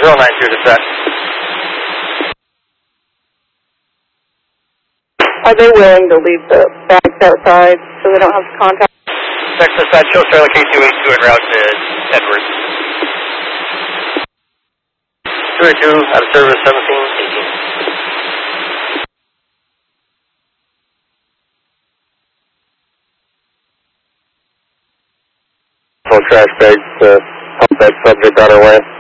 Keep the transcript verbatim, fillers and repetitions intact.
zero nine two to set. Are they willing to leave the bags outside so they don't have to contact? Next to side, show Charlie K two eight two en route to Edwards. two eight two, out of service, seventeen eighteen. Full trash bags to help that subject on our way.